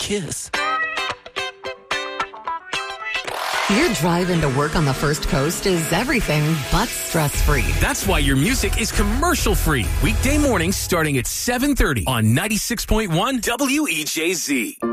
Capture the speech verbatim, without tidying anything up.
kiss. Your drive into work on the First Coast is everything but stress-free. That's why your music is commercial-free. Weekday mornings starting at seven thirty on ninety-six point one W E J Z.